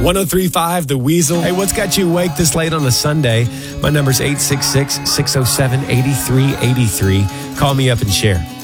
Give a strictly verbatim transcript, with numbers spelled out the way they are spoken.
oh three point five The Weasel. Hey, what's got you awake this late on a Sunday? My number's eight six six, six oh seven, eight three eight three. Call me up and share.